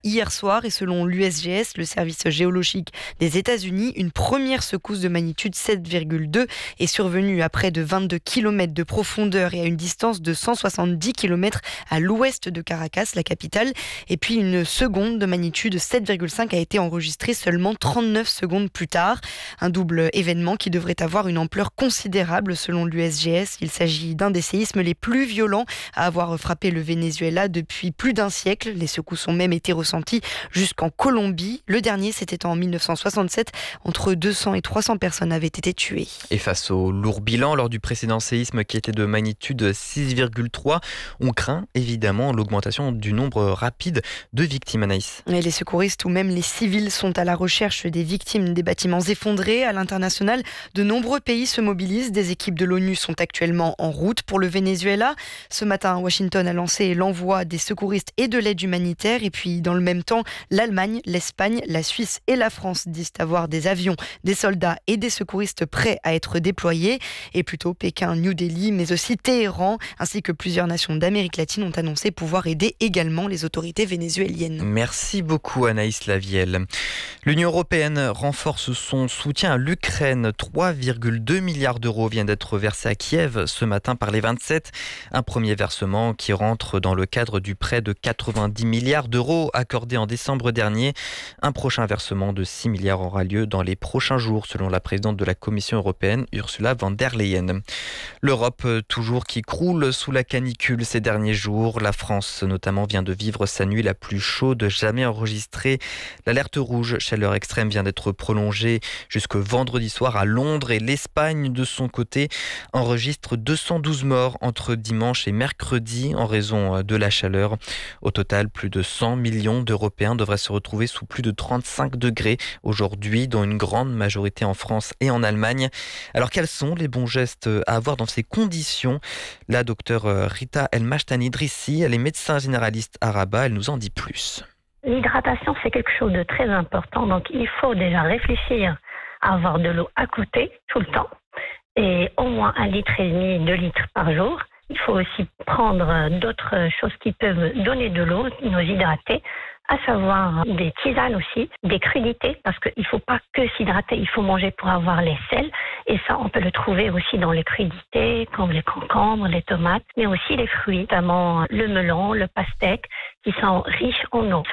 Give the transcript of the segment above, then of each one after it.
hier soir. Et selon l'USGS, le service géologique des États-Unis, une première secousse de magnitude 7,2 est survenue à près de 22 km de profondeur et à une distance de 170 km à l'ouest de Caracas, la capitale. Et puis une seconde de magnitude 7,5 a été enregistrée seulement 39 secondes plus tard. Un double événement qui devrait avoir une ampleur considérable selon l'USGS. Il s'agit d'un des séismes les plus violents à avoir frappé le Venezuela depuis plus d'un siècle. Les secousses ont même été ressenties jusqu'en Colombie. Le dernier, c'était en 1967. Entre 200 et 300 personnes avaient été tuées. Et face au lourd bilan lors du précédent séisme qui était de magnitude 6,3, on craint évidemment l'augmentation du nombre rapide de victimes, Anaïs. Et les secouristes ou même les civils sont à la recherche des victimes des bâtiments effondrés. À l'international, de nombreux pays se mobilisent. Des équipes de l'ONU sont actuellement en route pour le Venezuela. Ce matin, Washington a lancé l'envoi des secouristes et de l'aide humanitaire. Et puis, dans le même temps, l'Allemagne, l'Espagne, la Suisse et la France disent avoir des avions, des soldats et des secouristes prêts à être déployés. Et plutôt Pékin, New Delhi, mais aussi Téhéran, ainsi que plusieurs nations d'Amérique latine ont annoncé pouvoir aider également les autorités vénézuéliennes. Merci beaucoup Anaïs Lavielle. L'Union européenne renforce son soutien à l'Ukraine. 3,2 milliards d'euros viennent d'être versés à Kiev ce matin par les 27. Un premier versement qui rentre dans le cadre du prêt de 90 milliards d'euros accordé en décembre dernier. Un prochain versement de 6 milliards aura lieu dans les prochains jours, selon la présidente de la Commission européenne, Ursula von der Leyen. L'Europe, toujours qui croule sous la canicule ces derniers jours. La France, notamment, vient de vivre sa nuit la plus chaude jamais enregistrée. L'alerte rouge chaleur extrême vient d'être prolongée jusque vendredi soir à Londres et l'Espagne, de son côté, enregistre 212 morts entre dimanche et mercredi en raison de la chaleur. Au total, plus de 100 millions d'Européens devraient se retrouver sous plus de 35 degrés aujourd'hui, dont une grande majorité en France et en Allemagne. Alors, quels sont les bons gestes à avoir dans ces conditions? La docteure Rita El-Mashtani-Drissi, elle est médecin généraliste à Rabat, elle nous en dit plus. L'hydratation, c'est quelque chose de très important. Donc, il faut déjà réfléchir à avoir de l'eau à côté tout le temps et au moins 1,5 litre, 2 litres par jour. Il faut aussi prendre d'autres choses qui peuvent donner de l'eau, nous hydrater, à savoir des tisanes aussi, des crudités, parce qu'il ne faut pas que s'hydrater, il faut manger pour avoir les sels. Et ça, on peut le trouver aussi dans les crudités, comme les concombres, les tomates, mais aussi les fruits, notamment le melon, le pastèque, qui sont riches en eau.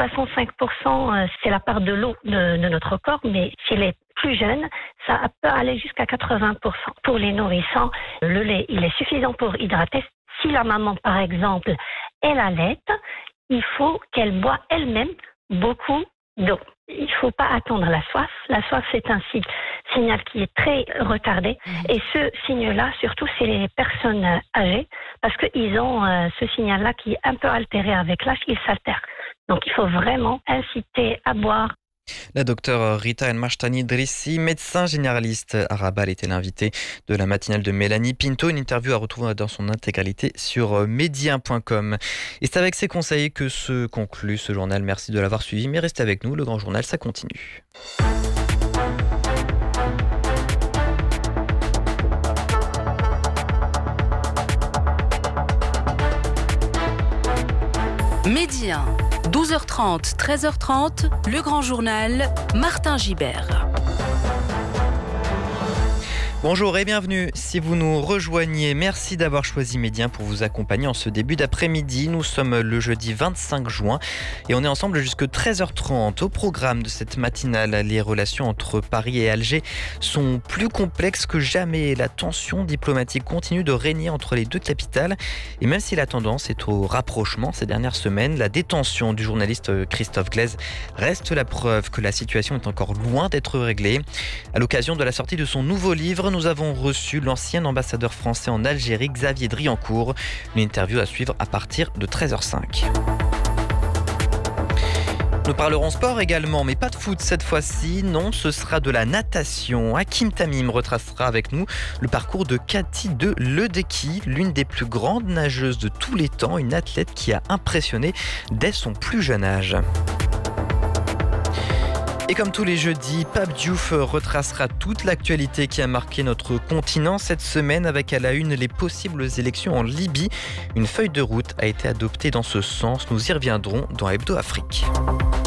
65%, c'est la part de l'eau de notre corps, mais chez les plus jeunes, ça peut aller jusqu'à 80%. Pour les nourrissants, le lait, il est suffisant pour hydrater. Si la maman, par exemple, elle allaite, il faut qu'elle boit elle-même beaucoup d'eau. Il ne faut pas attendre la soif. La soif, c'est un signal qui est très retardé. Et ce signe-là, surtout, c'est les personnes âgées, parce qu'ils ont ce signal-là qui est un peu altéré avec l'âge, il s'altère. Donc, il faut vraiment inciter à boire. La docteure Rita El-Mashtani-Drissi, médecin généraliste à Rabat, était l'invitée de la matinale de Mélanie Pinto. Une interview à retrouver dans son intégralité sur média.com. Et c'est avec ces conseils que se conclut ce journal. Merci de l'avoir suivi, mais restez avec nous, le grand journal, ça continue. Média, 12h30, 13h30, le grand journal, Martin Gibert. Bonjour et bienvenue. Si vous nous rejoignez, merci d'avoir choisi Média pour vous accompagner en ce début d'après-midi. Nous sommes le jeudi 25 juin et on est ensemble jusqu'à 13h30. Au programme de cette matinale, les relations entre Paris et Alger sont plus complexes que jamais. La tension diplomatique continue de régner entre les deux capitales. Et même si la tendance est au rapprochement ces dernières semaines, la détention du journaliste Christophe Glaise reste la preuve que la situation est encore loin d'être réglée. À l'occasion de la sortie de son nouveau livre, nous avons reçu l'ancien ambassadeur français en Algérie, Xavier Driancourt. Une interview à suivre à partir de 13h05. Nous parlerons sport également, mais pas de foot cette fois-ci. Non, ce sera de la natation. Hakim Tamim retracera avec nous le parcours de Cathy de Ledecky, l'une des plus grandes nageuses de tous les temps, une athlète qui a impressionné dès son plus jeune âge. Et comme tous les jeudis, Pape Diouf retracera toute l'actualité qui a marqué notre continent cette semaine avec à la une les possibles élections en Libye. Une feuille de route a été adoptée dans ce sens. Nous y reviendrons dans Hebdo Afrique.